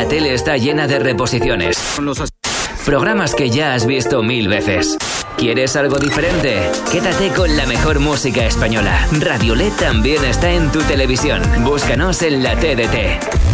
la tele está llena de reposiciones. Programas que ya has visto 1000 veces. ¿Quieres algo diferente? Quédate con la mejor música española. Radiolet también está en tu televisión. Búscanos en la TDT.